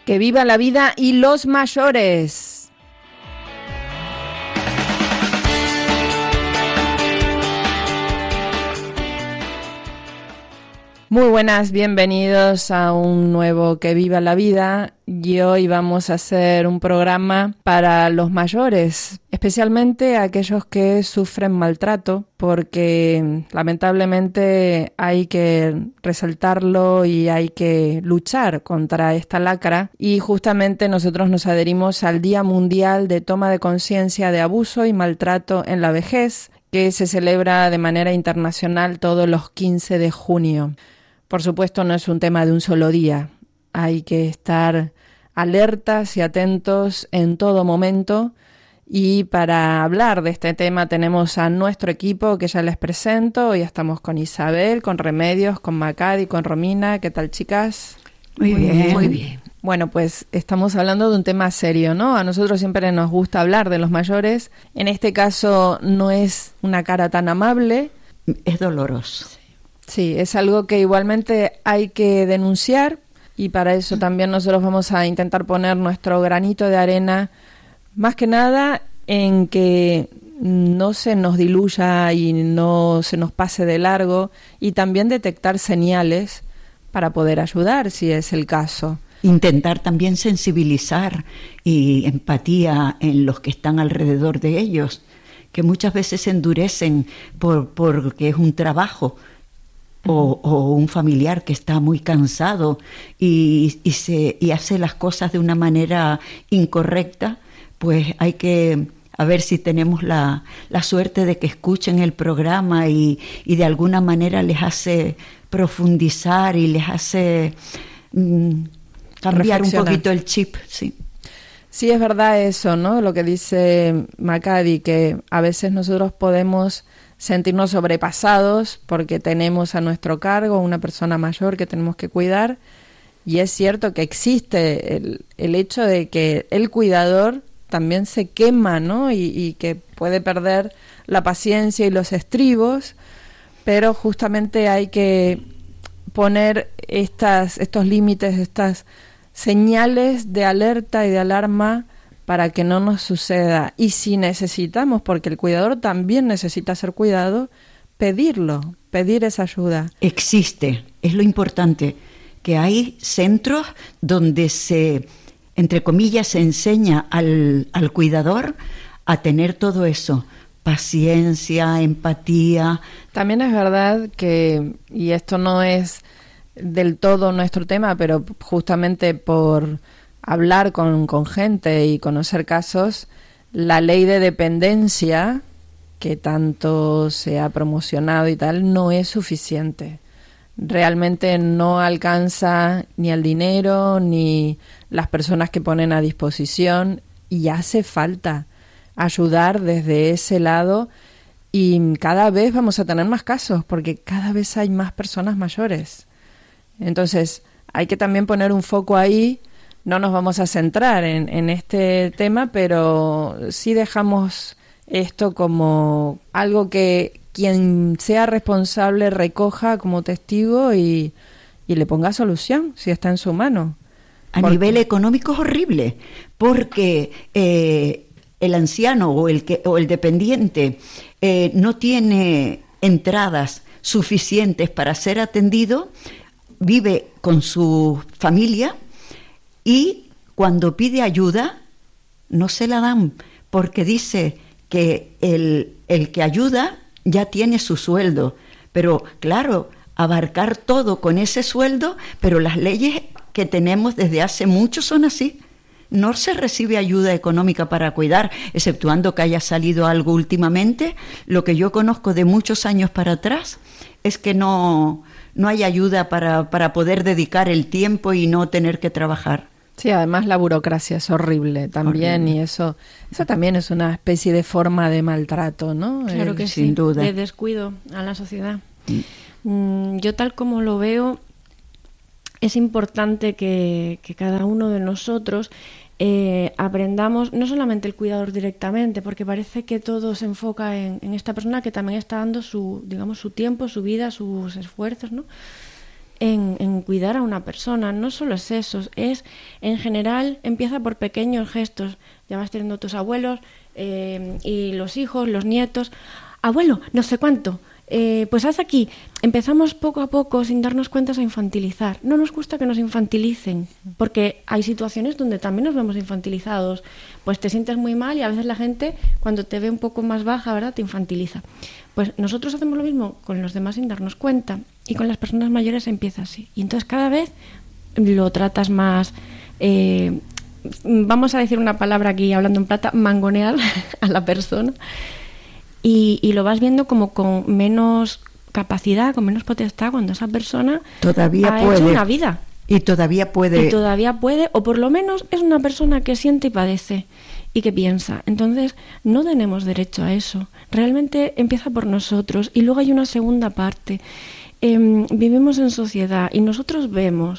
Que viva la vida y los mayores. Muy buenas, bienvenidos a un nuevo Que viva la vida. Y hoy vamos a hacer un programa para los mayores, especialmente aquellos que sufren maltrato, porque lamentablemente hay que resaltarlo y hay que luchar contra esta lacra. Y justamente nosotros nos adherimos al Día Mundial de Toma de Conciencia de Abuso y Maltrato en la Vejez, que se celebra de manera internacional todos los 15 de junio. Por supuesto, no es un tema de un solo día. Hay que estar alertas y atentos en todo momento. Y para hablar de este tema tenemos a nuestro equipo que ya les presento. Hoy estamos con Isabel, con Remedios, con Macadi, con Romina. ¿Qué tal, chicas? Muy bien. Bueno, pues estamos hablando de un tema serio, ¿no? A nosotros siempre nos gusta hablar de los mayores. En este caso no es una cara tan amable. Es doloroso. Sí, es algo que igualmente hay que denunciar y para eso también nosotros vamos a intentar poner nuestro granito de arena, más que nada en que no se nos diluya y no se nos pase de largo y también detectar señales para poder ayudar si es el caso. Intentar también sensibilizar y empatía en los que están alrededor de ellos, que muchas veces se endurecen porque es un trabajo. O un familiar que está muy cansado y hace las cosas de una manera incorrecta, pues hay que a ver si tenemos la suerte de que escuchen el programa y de alguna manera les hace profundizar y les hace cambiar un poquito el chip, sí. Sí, es verdad eso, ¿no? Lo que dice Macadi, que a veces nosotros podemos sentirnos sobrepasados porque tenemos a nuestro cargo una persona mayor que tenemos que cuidar, y es cierto que existe el hecho de que el cuidador también se quema, ¿no? Y que puede perder la paciencia y los estribos, pero justamente hay que poner estos límites, estas señales de alerta y de alarma para que no nos suceda. Y si necesitamos, porque el cuidador también necesita ser cuidado, pedir esa ayuda. Existe, es lo importante, que hay centros donde se, entre comillas, se enseña al cuidador a tener todo eso, paciencia, empatía. También es verdad que, y esto no es del todo nuestro tema, pero justamente por hablar con gente y conocer casos, la ley de dependencia, que tanto se ha promocionado y tal, no es suficiente. Realmente no alcanza ni el dinero ni las personas que ponen a disposición, y hace falta ayudar desde ese lado, y cada vez vamos a tener más casos porque cada vez hay más personas mayores. Entonces hay que también poner un foco ahí. No nos vamos a centrar en este tema, pero sí dejamos esto como algo que quien sea responsable recoja como testigo y le ponga solución, si está en su mano. A nivel económico es horrible, porque el anciano o el dependiente no tiene entradas suficientes para ser atendido, vive con su familia, y cuando pide ayuda no se la dan, porque dice que el que ayuda ya tiene su sueldo. Pero claro, abarcar todo con ese sueldo, pero las leyes que tenemos desde hace mucho son así. No se recibe ayuda económica para cuidar, exceptuando que haya salido algo últimamente. Lo que yo conozco de muchos años para atrás es que no hay ayuda para poder dedicar el tiempo y no tener que trabajar. Sí, además la burocracia es horrible también, horrible. Y eso también es una especie de forma de maltrato, ¿no? Claro que sin sí, duda. De descuido a la sociedad. Yo tal como lo veo, es importante que cada uno de nosotros aprendamos, no solamente el cuidador directamente, porque parece que todo se enfoca en esta persona que también está dando su tiempo, su vida, sus esfuerzos, ¿no? en cuidar a una persona. No solo es eso, es en general, empieza por pequeños gestos. Ya vas teniendo tus abuelos y los hijos, los nietos. Abuelo, no sé cuánto. Pues haz aquí. Empezamos poco a poco, sin darnos cuenta, a infantilizar. No nos gusta que nos infantilicen, porque hay situaciones donde también nos vemos infantilizados. Pues te sientes muy mal y a veces la gente, cuando te ve un poco más baja, ¿verdad?, te infantiliza. Pues nosotros hacemos lo mismo con los demás sin darnos cuenta, y con las personas mayores empieza así. Y entonces cada vez lo tratas más, vamos a decir una palabra aquí, hablando en plata, mangonear a la persona. Y lo vas viendo como con menos capacidad, con menos potestad, cuando esa persona todavía ha puede hecho una vida. Y todavía puede. Y todavía puede, o por lo menos es una persona que siente y padece y que piensa. Entonces, no tenemos derecho a eso. Realmente empieza por nosotros. Y luego hay una segunda parte. Vivimos en sociedad y nosotros vemos,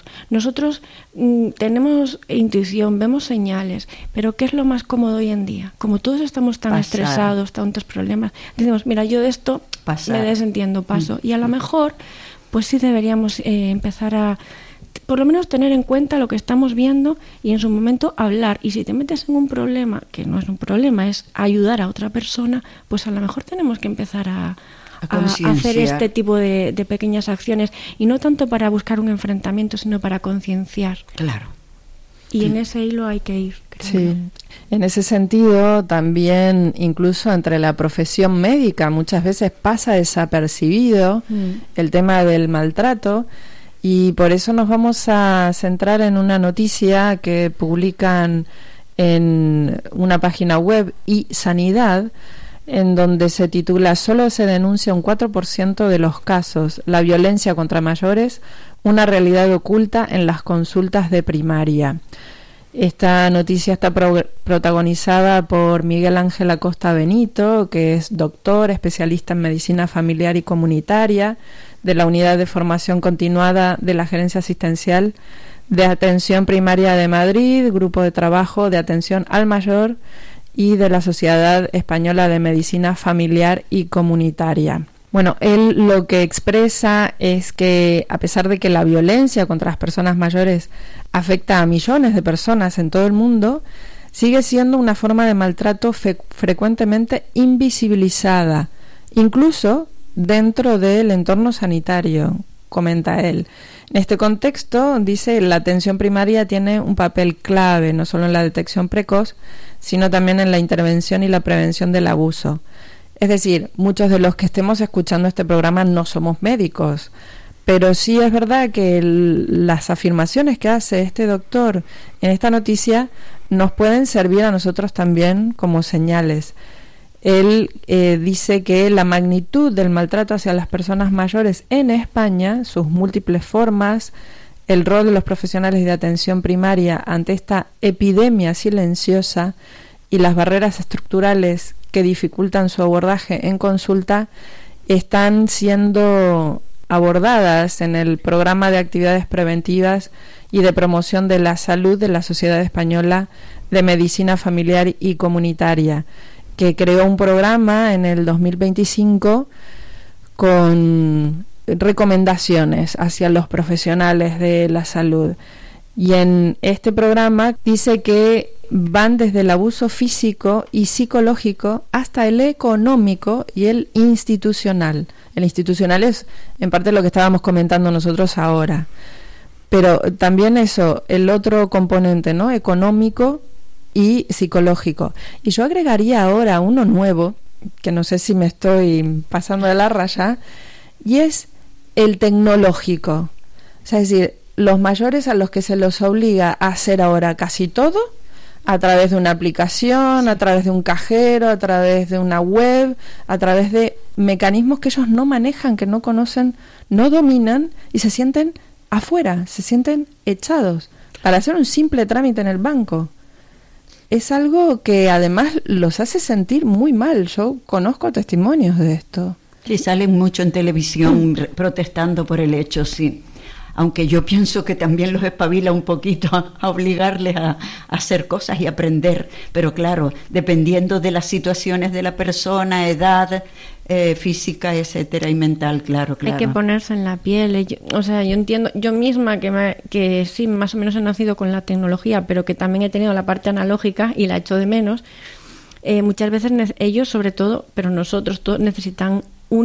tenemos intuición, vemos señales, pero ¿qué es lo más cómodo hoy en día? Como todos estamos tan estresados, tantos problemas, decimos, mira, yo de esto me desentiendo, paso. Y a lo mejor, pues sí deberíamos empezar a, por lo menos, tener en cuenta lo que estamos viendo y en su momento hablar. Y si te metes en un problema, que no es un problema, es ayudar a otra persona, pues a lo mejor tenemos que empezar a hacer este tipo de pequeñas acciones, y no tanto para buscar un enfrentamiento, sino para concienciar. Claro. Y en ese hilo hay que ir. Sí. En ese sentido, también incluso entre la profesión médica muchas veces pasa desapercibido el tema del maltrato, y por eso nos vamos a centrar en una noticia que publican en una página web, iSanidad, en donde se titula "Solo se denuncia un 4% de los casos. La violencia contra mayores, una realidad oculta en las consultas de primaria". Esta noticia está protagonizada por Miguel Ángel Acosta Benito, que es doctor, especialista en medicina familiar y comunitaria de la Unidad de Formación Continuada de la Gerencia Asistencial de Atención Primaria de Madrid, Grupo de Trabajo de Atención al Mayor, y de la Sociedad Española de Medicina Familiar y Comunitaria. Bueno, él lo que expresa es que, a pesar de que la violencia contra las personas mayores afecta a millones de personas en todo el mundo, sigue siendo una forma de maltrato frecuentemente invisibilizada, incluso dentro del entorno sanitario, comenta él. En este contexto, dice, la atención primaria tiene un papel clave, no solo en la detección precoz, sino también en la intervención y la prevención del abuso. Es decir, muchos de los que estemos escuchando este programa no somos médicos, pero sí es verdad que las afirmaciones que hace este doctor en esta noticia nos pueden servir a nosotros también como señales. Él dice que la magnitud del maltrato hacia las personas mayores en España, sus múltiples formas, el rol de los profesionales de atención primaria ante esta epidemia silenciosa y las barreras estructurales que dificultan su abordaje en consulta, están siendo abordadas en el programa de actividades preventivas y de promoción de la salud de la Sociedad Española de Medicina Familiar y Comunitaria, que creó un programa en el 2025 con recomendaciones hacia los profesionales de la salud. Y en este programa dice que van desde el abuso físico y psicológico hasta el económico y el institucional. El institucional es en parte lo que estábamos comentando nosotros ahora. Pero también eso, el otro componente, ¿no?, económico y psicológico. Y yo agregaría ahora uno nuevo, que no sé si me estoy pasando de la raya, y es el tecnológico. O sea, es decir, los mayores a los que se los obliga a hacer ahora casi todo a través de una aplicación, a través de un cajero, a través de una web, a través de mecanismos que ellos no manejan, que no conocen, no dominan, y se sienten afuera, se sienten echados para hacer un simple trámite en el banco. Es algo que además los hace sentir muy mal. Yo conozco testimonios de esto. Sí, salen mucho en televisión protestando por el hecho, sí. aunque yo pienso que también los espabila un poquito a obligarles a hacer cosas y aprender, pero claro, dependiendo de las situaciones de la persona, edad, física, etcétera, y mental, claro. Hay que ponerse en la piel. Yo entiendo, yo misma que sí, más o menos he nacido con la tecnología, pero que también he tenido la parte analógica y la echo de menos. Muchas veces ellos, sobre todo, pero nosotros todos necesitan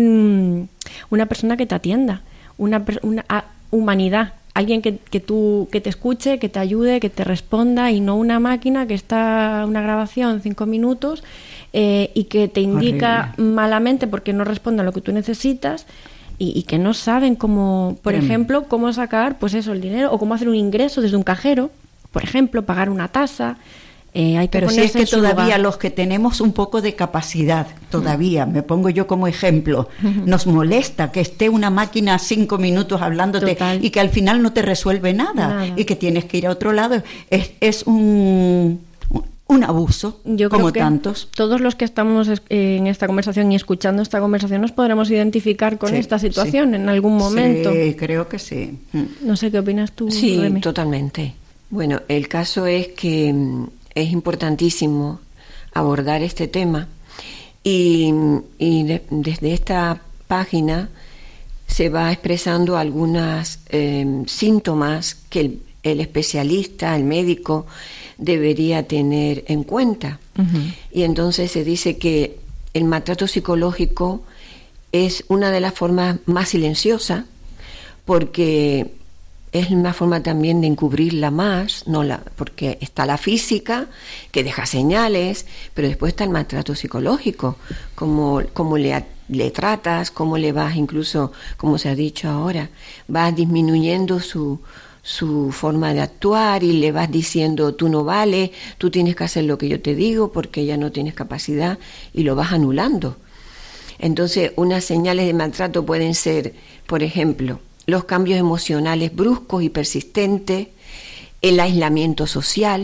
una persona que te atienda, una humanidad, alguien que te escuche, que te ayude, que te responda, y no una máquina que está una grabación 5 minutos y que te indica malamente porque no responde a lo que tú necesitas y que no saben cómo, por ejemplo, cómo sacar pues eso, el dinero, o cómo hacer un ingreso desde un cajero, por ejemplo, pagar una tasa. Pero si es que todavía los que tenemos un poco de capacidad, todavía, me pongo yo como ejemplo, nos molesta que esté una máquina 5 minutos hablándote. Total. Y que al final no te resuelve nada. Y que tienes que ir a otro lado. Es un abuso, yo como creo que tantos. Todos los que estamos en esta conversación y escuchando esta conversación nos podremos identificar con esta situación en algún momento. Sí, creo que sí. No sé qué opinas tú, Sí, Remy. Totalmente. Bueno, el caso es que es importantísimo abordar este tema y desde esta página se va expresando algunos síntomas que el especialista, el médico, debería tener en cuenta. Uh-huh. Y entonces se dice que el maltrato psicológico es una de las formas más silenciosas, porque es una forma también de encubrirla más, porque está la física, que deja señales, pero después está el maltrato psicológico, cómo le tratas, cómo le vas, incluso, como se ha dicho ahora, vas disminuyendo su forma de actuar y le vas diciendo, tú no vales, tú tienes que hacer lo que yo te digo porque ya no tienes capacidad, y lo vas anulando. Entonces, unas señales de maltrato pueden ser, por ejemplo, los cambios emocionales bruscos y persistentes, el aislamiento social,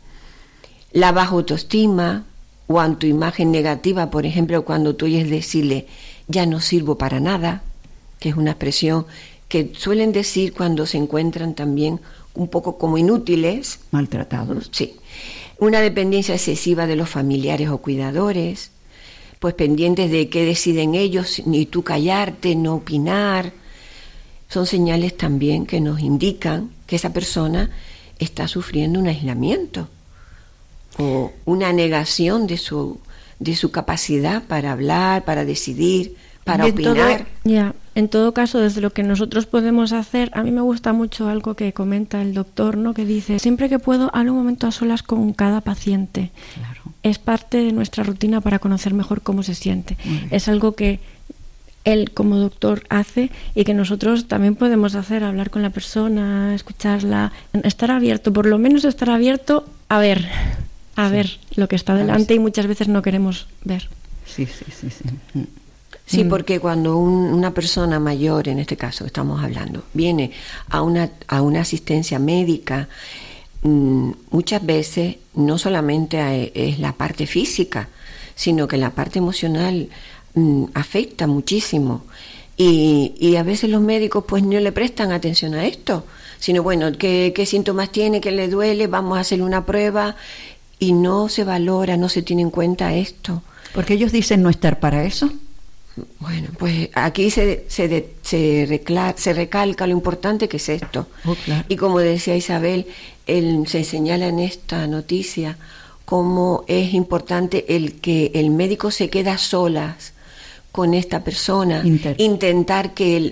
la baja autoestima o autoimagen negativa, por ejemplo, cuando tú oyes decirle, ya no sirvo para nada, que es una expresión que suelen decir cuando se encuentran también un poco como inútiles. Maltratados. Sí. Una dependencia excesiva de los familiares o cuidadores, pues pendientes de qué deciden ellos, ni tú callarte, no opinar. Son señales también que nos indican que esa persona está sufriendo un aislamiento o una negación de su capacidad para hablar, para decidir, para opinar. En todo caso, desde lo que nosotros podemos hacer, a mí me gusta mucho algo que comenta el doctor, ¿no? Que dice, siempre que puedo, hablo un momento a solas con cada paciente. Claro. Es parte de nuestra rutina para conocer mejor cómo se siente. Es algo que él como doctor hace y que nosotros también podemos hacer, hablar con la persona, escucharla, estar abierto, por lo menos estar abierto a ver lo que está delante, y muchas veces no queremos ver. Sí. Sí, porque cuando una persona mayor, en este caso estamos hablando, viene a una asistencia médica, muchas veces no solamente es la parte física, sino que la parte emocional afecta muchísimo, y a veces los médicos pues no le prestan atención a esto, sino bueno, ¿qué síntomas tiene? ¿Qué le duele? Vamos a hacerle una prueba, y no se valora, no se tiene en cuenta esto. Porque ellos dicen no estar para eso. Bueno, pues aquí se recalca lo importante que es esto. Claro. Y como decía Isabel, se señala en esta noticia cómo es importante el que el médico se queda a solas con esta persona, intentar que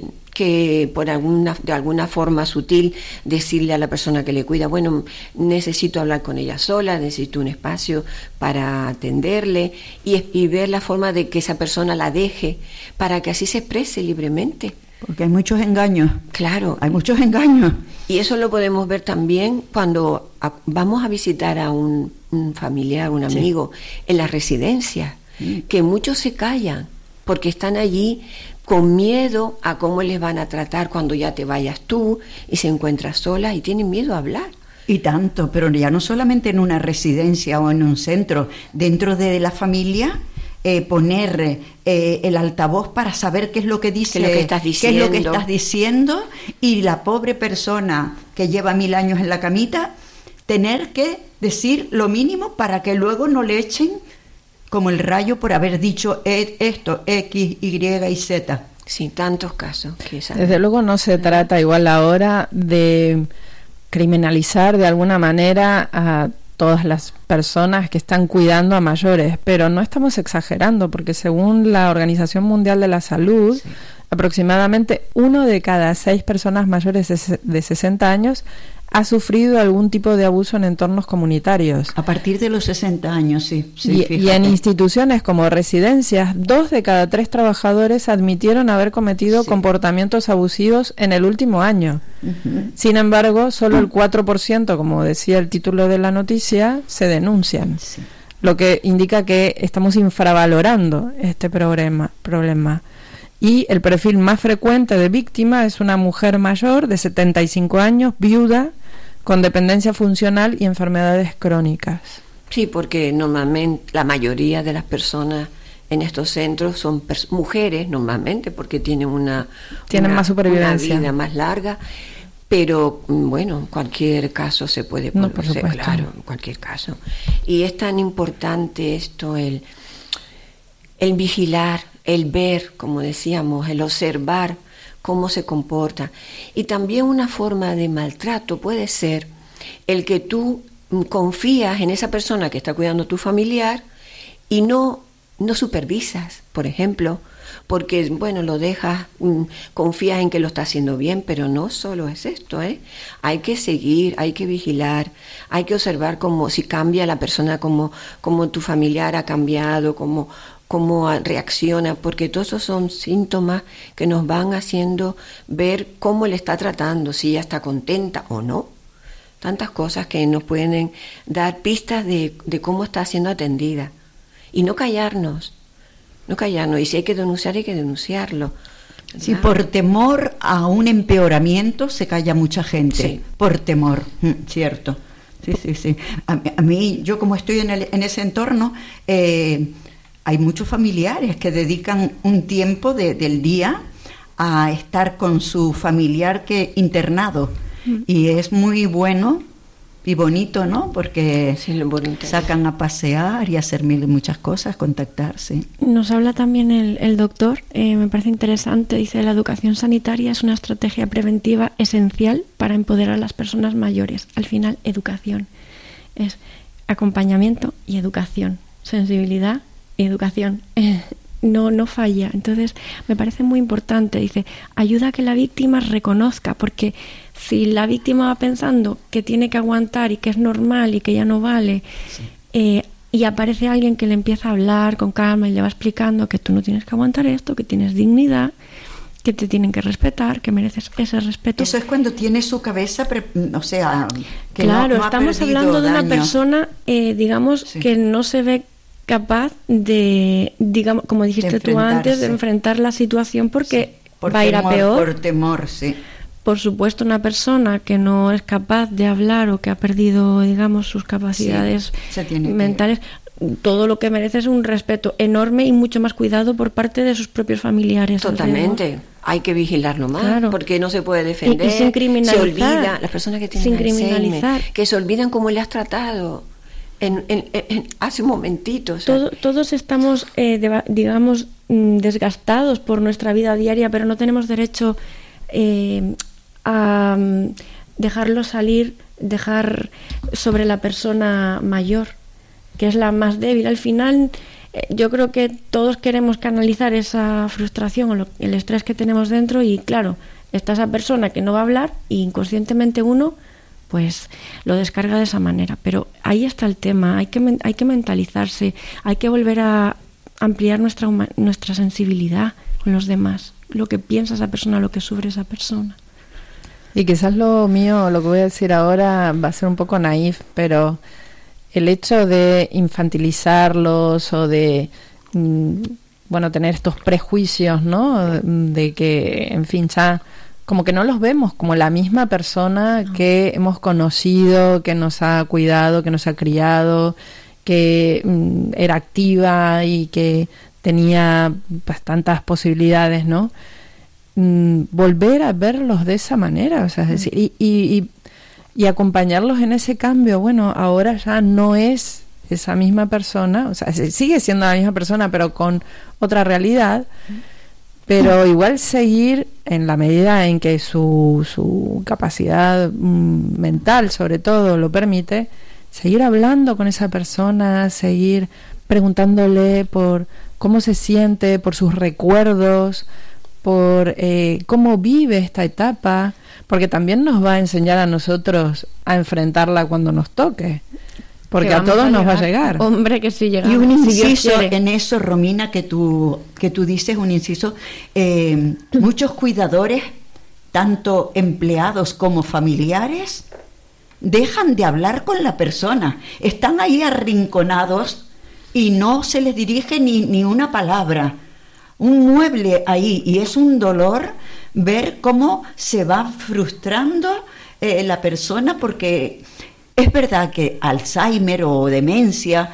de alguna forma sutil decirle a la persona que le cuida, bueno, necesito hablar con ella sola, necesito un espacio para atenderle, y ver la forma de que esa persona la deje para que así se exprese libremente. Porque hay muchos engaños. Claro. Hay muchos engaños. Y eso lo podemos ver también cuando vamos a visitar a un familiar, un amigo, en las residencias, que muchos se callan porque están allí con miedo a cómo les van a tratar cuando ya te vayas tú y se encuentran solas, y tienen miedo a hablar. Y tanto, pero ya no solamente en una residencia o en un centro, dentro de la familia, poner el altavoz para saber qué es lo que dice, qué es lo que estás diciendo, y la pobre persona que lleva 1000 años en la camita tener que decir lo mínimo para que luego no le echen como el rayo por haber dicho esto, X, Y y Z. Sí, tantos casos. Desde luego no se trata igual ahora de criminalizar de alguna manera a todas las personas que están cuidando a mayores, pero no estamos exagerando, porque según la Organización Mundial de la Salud, sí, aproximadamente 1 de cada 6 personas mayores de 60 años ha sufrido algún tipo de abuso en entornos comunitarios. A partir de los 60 años, sí. Y en instituciones como residencias, 2 de cada 3 trabajadores admitieron haber cometido comportamientos abusivos en el último año. Uh-huh. Sin embargo, solo el 4%, como decía el título de la noticia, se denuncian. Sí. Lo que indica que estamos infravalorando este problema. Y el perfil más frecuente de víctima es una mujer mayor de 75 años, viuda, con dependencia funcional y enfermedades crónicas. Sí, porque normalmente la mayoría de las personas en estos centros son mujeres, normalmente, porque tienen más supervivencia, una vida más larga. Pero bueno, en cualquier caso se puede poner, claro, en cualquier caso. Y es tan importante esto, el vigilar, el ver, como decíamos, el observar cómo se comporta. Y también una forma de maltrato puede ser el que tú confías en esa persona que está cuidando a tu familiar y no supervisas, por ejemplo, porque, bueno, lo dejas, confías en que lo está haciendo bien, pero no solo es esto, Hay que seguir, hay que vigilar, hay que observar cómo, si cambia la persona, cómo tu familiar ha cambiado, cómo reacciona, porque todos esos son síntomas que nos van haciendo ver cómo le está tratando, si ella está contenta o no. Tantas cosas que nos pueden dar pistas de cómo está siendo atendida. Y no callarnos. Y si hay que denunciar, hay que denunciarlo. Sí, por temor a un empeoramiento se calla mucha gente. Sí. Por temor, cierto. Sí. A mí, yo como estoy en ese entorno, hay muchos familiares que dedican un tiempo del día a estar con su familiar internado. Y es muy bueno y bonito, ¿no? Porque sacan a pasear y hacer muchas cosas, contactarse. Nos habla también el doctor, me parece interesante, dice: la educación sanitaria es una estrategia preventiva esencial para empoderar a las personas mayores. Al final, educación es acompañamiento y educación, sensibilidad y educación. No falla. Entonces me parece muy importante, dice, ayuda a que la víctima reconozca, porque si la víctima va pensando que tiene que aguantar y que es normal y que ya no vale, y aparece alguien que le empieza a hablar con calma y le va explicando que tú no tienes que aguantar esto, que tienes dignidad, que te tienen que respetar, que mereces ese respeto. Eso es cuando tiene su cabeza, que claro, no estamos hablando de una persona, que no se ve capaz de, digamos, como dijiste tú antes, de enfrentar la situación porque va a ir a peor. Por temor, sí. Por supuesto, una persona que no es capaz de hablar o que ha perdido, digamos, sus capacidades mentales, todo lo que merece es un respeto enorme y mucho más cuidado por parte de sus propios familiares. Totalmente. Hay que vigilarlo más, claro, porque no se puede defender. Y sin criminalizar. Se olvida, las personas que tienen Alzheimer, que se olvidan cómo le has tratado hace un momentito. O sea. Todos estamos, digamos, desgastados por nuestra vida diaria, pero no tenemos derecho a dejarlo salir, dejar sobre la persona mayor, que es la más débil. Al final, yo creo que todos queremos canalizar esa frustración o el estrés que tenemos dentro, y claro, está esa persona que no va a hablar y inconscientemente uno pues lo descarga de esa manera. Pero ahí está el tema, hay que mentalizarse, hay que volver a ampliar nuestra sensibilidad con los demás, lo que piensa esa persona, lo que sufre esa persona. Y quizás lo mío, lo que voy a decir ahora va a ser un poco naif, pero el hecho de infantilizarlos o de tener estos prejuicios, ¿no? De que, en fin, ya como que no los vemos como la misma persona que hemos conocido, que nos ha cuidado, que nos ha criado, que era activa y que tenía bastantes posibilidades, ¿no? Volver a verlos de esa manera, o sea, es decir, y acompañarlos en ese cambio. Bueno, ahora ya no es esa misma persona, o sea, sigue siendo la misma persona, pero con otra realidad, pero igual seguir, en la medida en que su capacidad mental, sobre todo, lo permite, seguir hablando con esa persona, seguir preguntándole por cómo se siente, por sus recuerdos, por cómo vive esta etapa, porque también nos va a enseñar a nosotros a enfrentarla cuando nos toque, porque a todos nos va a llegar. Hombre, que sí llegamos. Y un inciso si en eso, Romina, que tú dices, un inciso, muchos cuidadores, tanto empleados como familiares, dejan de hablar con la persona, están ahí arrinconados y no se les dirige ni una palabra, un mueble ahí, y es un dolor ver cómo se va frustrando la persona, porque es verdad que Alzheimer o demencia,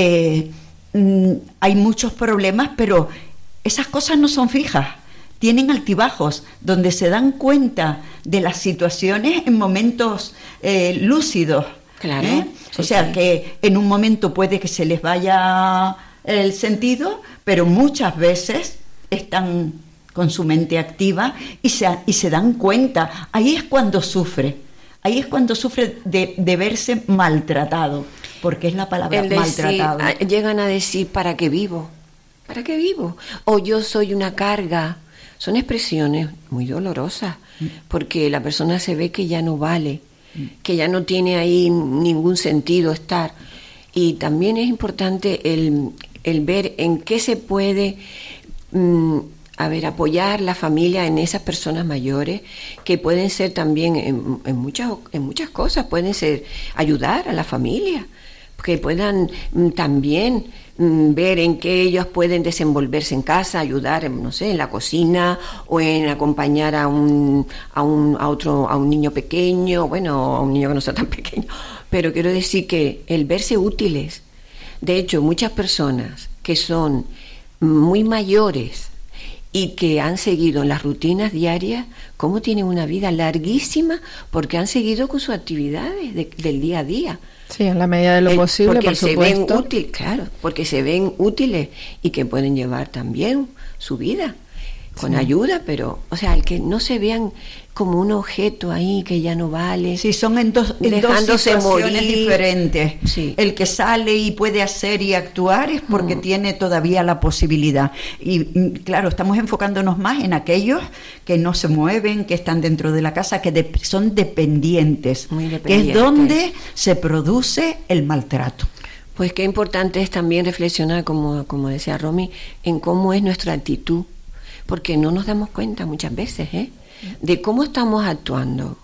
hay muchos problemas, pero esas cosas no son fijas, tienen altibajos, donde se dan cuenta de las situaciones en momentos lúcidos. Claro. Sí, o sea, sí, que en un momento puede que se les vaya el sentido, pero muchas veces están con su mente activa y se dan cuenta. Ahí es cuando sufre. Ahí es cuando sufre de verse maltratado, porque es la palabra maltratado. Llegan a decir, ¿para qué vivo? ¿Para qué vivo? O yo soy una carga. Son expresiones muy dolorosas, porque la persona se ve que ya no vale, que ya no tiene ahí ningún sentido estar. Y también es importante el ver en qué se puede apoyar la familia en esas personas mayores, que pueden ser también en muchas cosas, pueden ser ayudar a la familia, que puedan también ver en qué ellos pueden desenvolverse en casa, ayudar, no sé, en la cocina, o en acompañar a un niño pequeño, bueno, a un niño que no sea tan pequeño, pero quiero decir que el verse útiles. De hecho, muchas personas que son muy mayores y que han seguido en las rutinas diarias, cómo tienen una vida larguísima, porque han seguido con sus actividades del día a día. Sí, en la medida de lo posible, porque por supuesto. Se ven útiles, claro, porque se ven útiles y que pueden llevar también su vida con ayuda, pero, o sea, el que no se vean como un objeto ahí que ya no vale. Sí, son en dos situaciones diferentes. Sí. El que sale y puede hacer y actuar es porque tiene todavía la posibilidad. Y claro, estamos enfocándonos más en aquellos que no se mueven, que están dentro de la casa, que son dependientes, que es donde se produce el maltrato. Pues qué importante es también reflexionar, como decía Romy, en cómo es nuestra actitud, porque no nos damos cuenta muchas veces, de cómo estamos actuando.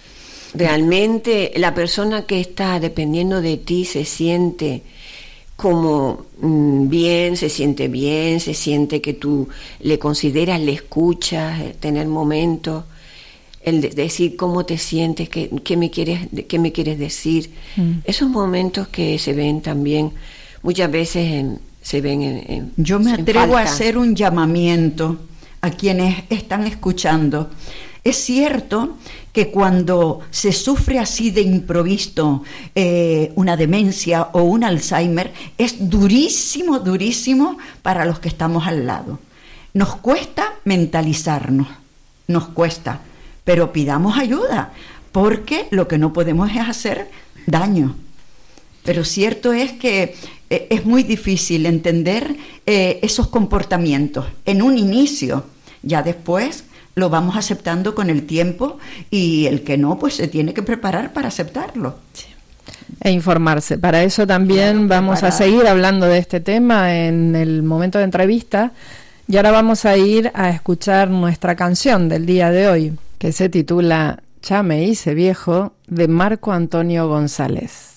Realmente la persona que está dependiendo de ti se siente como bien, se siente que tú le consideras, le escuchas, tener momentos, el decir cómo te sientes, qué me quieres decir. Esos momentos que se ven también muchas veces se ven en Yo me atrevo a hacer un llamamiento a quienes están escuchando. Es cierto que cuando se sufre así de improviso una demencia o un Alzheimer, es durísimo para los que estamos al lado. Nos cuesta mentalizarnos, nos cuesta, pero pidamos ayuda, porque lo que no podemos es hacer daño. Pero cierto es que es muy difícil entender esos comportamientos en un inicio. Ya después lo vamos aceptando con el tiempo, y el que no, pues se tiene que preparar para aceptarlo. Sí. E informarse. Para eso también vamos a seguir hablando de este tema en el momento de entrevista, y ahora vamos a ir a escuchar nuestra canción del día de hoy, que se titula Ya me hice viejo, de Marco Antonio González.